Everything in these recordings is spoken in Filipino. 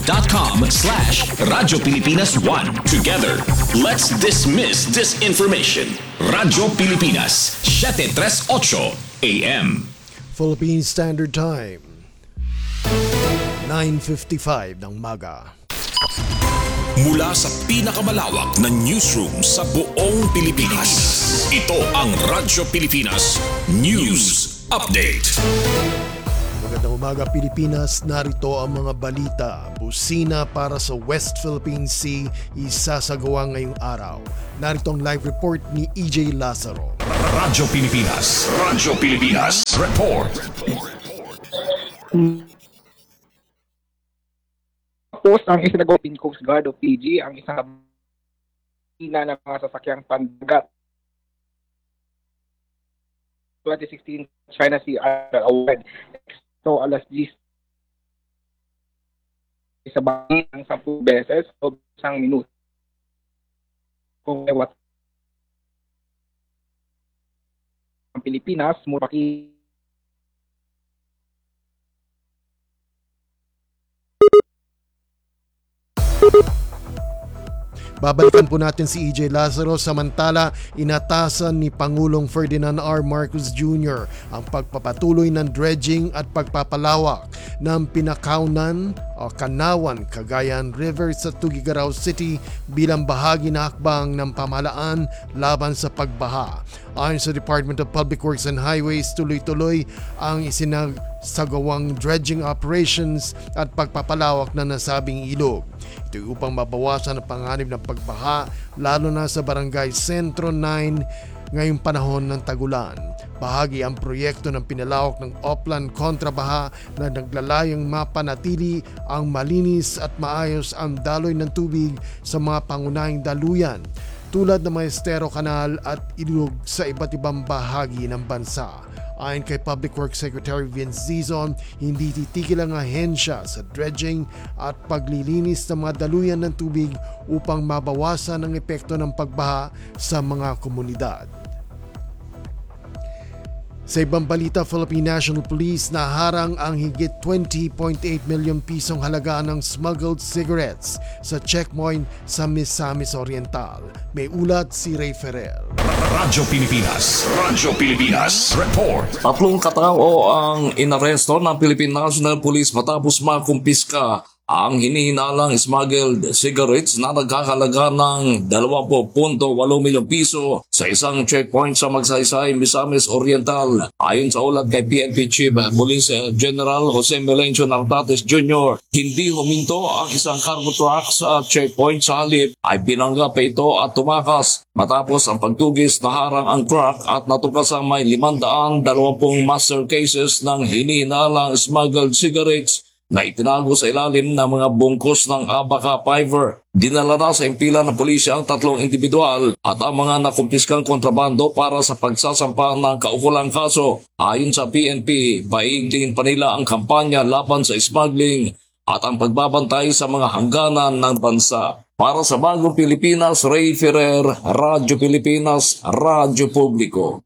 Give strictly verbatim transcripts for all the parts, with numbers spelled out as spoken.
facebook.com slash Radyo Pilipinas one. Together, let's dismiss disinformation. Radyo Pilipinas, seven thirty-eight A M. Philippine Standard Time, nine fifty-five ng maga. Mula sa pinakamalawak na newsroom sa buong Pilipinas, ito ang Radyo Pilipinas News Update. Magandang umaga Pilipinas, narito ang mga balita. Busina para sa West Philippine Sea isasagawa ngayong araw. Narito ang live report ni E J Lazaro. Radyo Pilipinas, Radyo Pilipinas Report. Tapos ang isinagawin Coast Guard o P G ang isang ina ng mga sasakyang pandagat. twenty sixteen China Sea Island Award. So alas diyes sa bangin ng ten beses o isang minuto. Kung may what ang Pilipinas, muraki Babalikan po natin si E J Lazaro. Samantala, inatasan ni Pangulong Ferdinand R. Marcos Junior ang pagpapatuloy ng dredging at pagpapalawak ng pinakaunan o Kanawan, Cagayan River sa Tuguegarao City bilang bahagi na hakbang ng pamahalaan laban sa pagbaha. Ayon sa Department of Public Works and Highways, tuloy-tuloy ang isinasagawang dredging operations at pagpapalawak na nasabing ilog. Ito upang mabawasan ang panganib ng pagbaha lalo na sa Barangay Sentro nine ngayong panahon ng tagulan. Bahagi ang proyekto ng pinalawak ng Oplan Kontrabaha na naglalayong mapanatili ang malinis at maayos ang daloy ng tubig sa mga pangunahing daluyan tulad ng Maestero Canal at ilog sa iba't ibang bahagi ng bansa. Ayon kay Public Works Secretary Vince Dizon, hindi titigil ang ahensya sa dredging at paglilinis ng mga daluyan ng tubig upang mabawasan ang epekto ng pagbaha sa mga komunidad. Sa ibang balita, Philippine National Police naharang ang higit twenty point eight milyon pisong halaga ng smuggled cigarettes sa checkpoint sa Misamis Oriental. May ulat si Ray Ferrer. Radyo Pilipinas, Radyo Pilipinas Report. Tatlong katao ang inaresto ng Philippine National Police matapos makumpiska ang hinihinalang smuggled cigarettes na nagkakalaga ng dalawampu punto walo milyong piso sa isang checkpoint sa Magsaysay, Misamis Oriental. Ayon sa ulat kay P N P Chief Police General Jose Melencio Nartates Junior, hindi huminto ang isang cargo truck sa checkpoint, sa halip ay binangga pa ito at tumakas. Matapos ang pagtugis, naharang ang truck at natuklasan may limandaan dalawampung master cases ng hinihinalang smuggled cigarettes na itinago sa ilalim ng mga bungkos ng Abaca Fiver. Dinala na sa impila ng pulisya ang tatlong individual at ang mga nakumpiskang kontrabando para sa pagsasampa ng kaukulang kaso. Ayon sa P N P, paigtingin pa nila ang kampanya laban sa smuggling at ang pagbabantay sa mga hangganan ng bansa. Para sa Bagong Pilipinas, Ray Ferrer, Radyo Pilipinas, Radyo Publiko.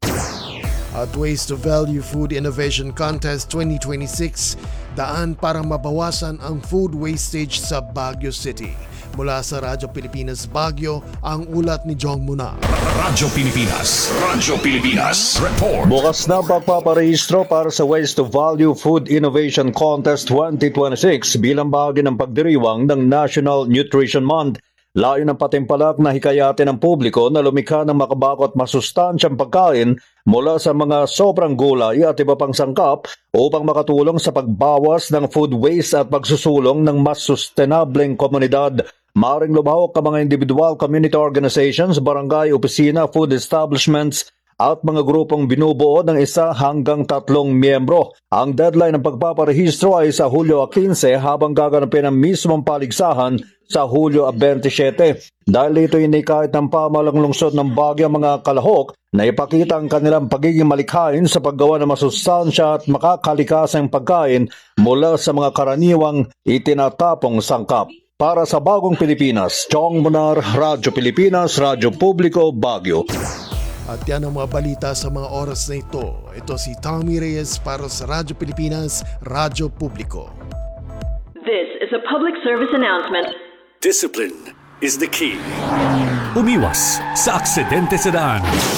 At Waste to Value Food Innovation Contest twenty twenty-six, daan para mabawasan ang food wastage sa Baguio City. Mula sa Radyo Pilipinas Baguio, ang ulat ni Jong Muna. Radyo Pilipinas, Radyo Pilipinas Report. Bukas na pagpaparehistro para sa Waste to Value Food Innovation Contest twenty twenty-six bilang bahagi ng pagdiriwang ng National Nutrition Month. Layo ng patimpalak na hikayatin ng publiko na lumikha ng makabago at masustansyang pagkain mula sa mga sobrang gulay at iba pang sangkap upang makatulong sa pagbawas ng food waste at pagsusulong ng mas sustainableng komunidad. Maring lumahok ang mga individual community organizations, barangay, opisina, food establishments at mga grupong binubuo ng isa hanggang tatlong miyembro. Ang deadline ng pagpaparehistro ay sa Hulyo quince habang gaganapin ang mismong paligsahan sa Hulyo twenty-seven. Dahil ito inikahit ng pamahalang lungsod ng Baguio ang mga kalahok na ipakita ang kanilang pagiging malikhain sa paggawa ng masustansya at makakalikasang pagkain mula sa mga karaniwang itinatapong sangkap. Para sa Bagong Pilipinas, Chong Munar, Radyo Pilipinas, Radyo Publiko, Baguio. At yan ang mga balita sa mga oras na ito. Ito si Tommy Reyes para sa Radyo Pilipinas, Radyo Publiko. This is a public service announcement. Discipline is the key. Umiwas sa aksidente sa daan.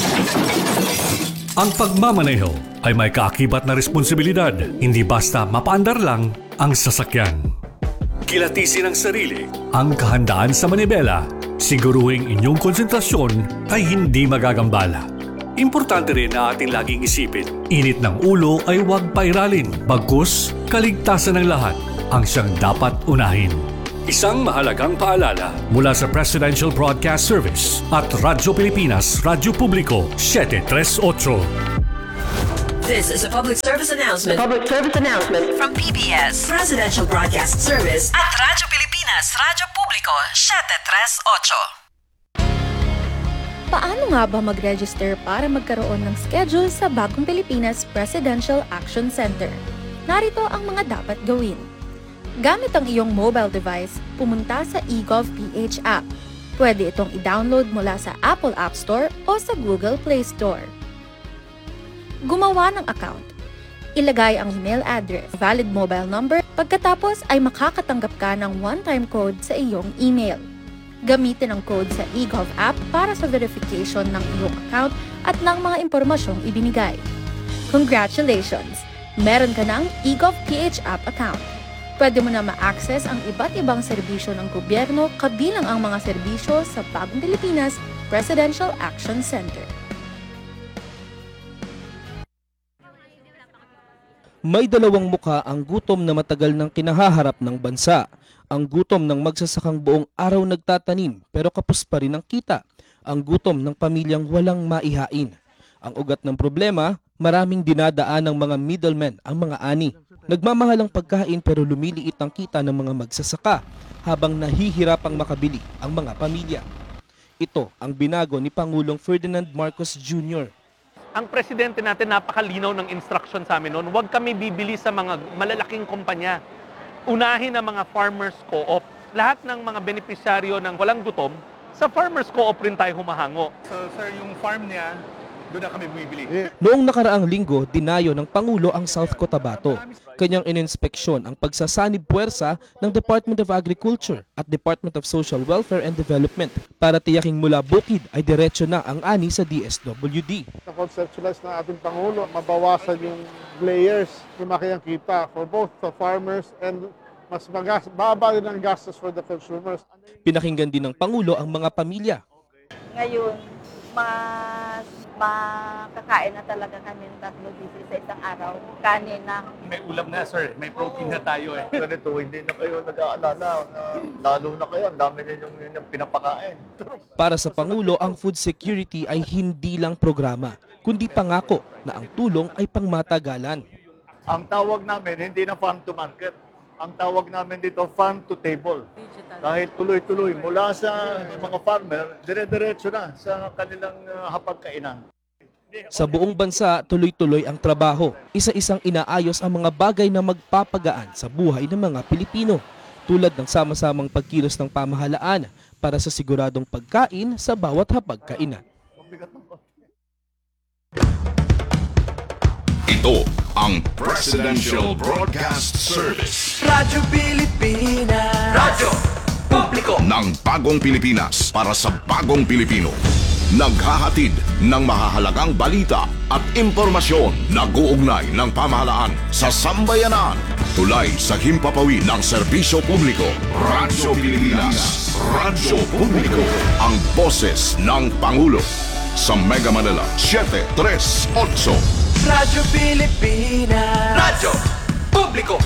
Ang pagmamaneho ay may kaakibat na responsibilidad, hindi basta mapaandar lang ang sasakyan. Kilatisin ang sarili, ang kahandaan sa manibela, siguruhing inyong konsentrasyon ay hindi magagambala. Importante rin na ating laging isipin, init ng ulo ay huwag pairalin, bagkus kaligtasan ng lahat ang siyang dapat unahin. Isang mahalagang paalala mula sa Presidential Broadcast Service at Radyo Pilipinas, Radyo Publiko, seven three eight. This is a public service announcement. Public service announcement from P B S, Presidential Broadcast Service at Radyo Pilipinas, Radyo Publiko, seven three eight. Paano nga ba mag-register para magkaroon ng schedule sa Bagong Pilipinas Presidential Action Center? Narito ang mga dapat gawin. Gamit ang iyong mobile device, pumunta sa eGovPH app. Pwede itong i-download mula sa Apple App Store o sa Google Play Store. Gumawa ng account. Ilagay ang email address, valid mobile number, pagkatapos ay makakatanggap ka ng one-time code sa iyong email. Gamitin ang code sa eGov app para sa verification ng iyong account at ng mga impormasyong ibinigay. Congratulations! Meron ka ng eGovPH app account. Pwede mo na ma-access ang iba't ibang serbisyo ng gobyerno kabilang ang mga serbisyo sa Bagong Pilipinas Presidential Action Center. May dalawang mukha ang gutom na matagal nang kinahaharap ng bansa. Ang gutom ng magsasakang buong araw nagtatanim pero kapos pa rin ang kita. Ang gutom ng pamilyang walang maihain. Ang ugat ng problema, maraming dinadaan ng mga middlemen ang mga ani. Nagmamahal ang pagkain pero lumiliit ang kita ng mga magsasaka habang nahihirapang makabili ang mga pamilya. Ito ang binago ni Pangulong Ferdinand Marcos Junior Ang presidente natin napakalinaw ng instruction sa amin noon, huwag kami bibili sa mga malalaking kumpanya. Unahin ang mga farmers co-op. Lahat ng mga benepisyaryo ng walang gutom, sa farmers co-op rin tayo humahango. So sir, yung farm niya, doon na kami bumibili. Noong nakaraang linggo, dinayo ng Pangulo ang South Cotabato. Kanyang ininspeksyon ang pagsasanib puwersa ng Department of Agriculture at Department of Social Welfare and Development para tiyaking mula bukid ay diretso na ang ani sa D S W D. Na-conceptualize ng ating Pangulo, mabawasan yung layers, lumaki ang kita for both the farmers and mas magas, baba din ang gastos for the consumers. Pinakinggan din ng Pangulo ang mga pamilya. Ngayon, mas makakain na talaga kami ng tatlo dito sa isang araw. Kanin na. May ulam na sir, may protein na tayo eh. Ganito, hindi na kayo nag-aalala. Lalo na kayo, ang dami ninyong yung pinapakain. Para sa Pangulo, ang food security ay hindi lang programa, kundi pangako na ang tulong ay pangmatagalan. Ang tawag namin, hindi na farm to market. Ang tawag namin dito, farm to table. Dahil tuloy-tuloy, mula sa mga farmer, dire-diretso na sa kanilang uh, hapagkainan. Sa buong bansa, tuloy-tuloy ang trabaho. Isa-isang inaayos ang mga bagay na magpapagaan sa buhay ng mga Pilipino, tulad ng sama-samang pagkilos ng pamahalaan para sa siguradong pagkain sa bawat hapagkainan. Ito ang Presidential Broadcast Service. Radyo Pilipinas. Radyo Publiko ng Bagong Pilipinas para sa Bagong Pilipino. Naghahatid ng mahahalagang balita at impormasyon na guugnay ng pamahalaan sa sambayanan. Tulay sa himpapawid ng serbisyo publiko. Radyo Pilipinas. Radyo Publiko. Ang boses ng Pangulo. Sa Mega Manila, seven three eight. Radyo Pilipinas. Radyo Publiko.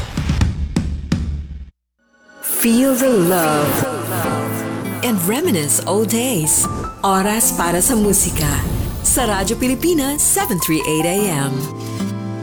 Feel the love and reminisce old days. Oras para sa musika. Sa Radyo Pilipinas, seven thirty-eight A M.